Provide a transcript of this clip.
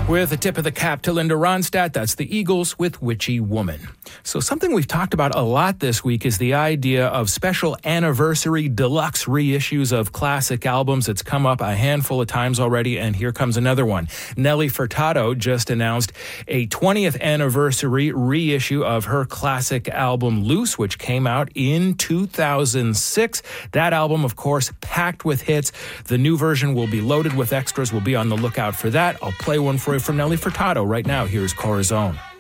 With a tip of the cap to Linda Ronstadt, that's the Eagles with Witchy Woman. So something we've talked about a lot this week is the idea of special anniversary deluxe reissues of classic albums. It's come up a handful of times already, and here comes another one. Nelly Furtado just announced a 20th anniversary reissue of her classic album Loose, which came out in 2006. That album, of course, packed with hits. The new version will be loaded with extras. We'll be on the lookout for that. I'll play one for you from Nelly Furtado right now. Here's Corazon.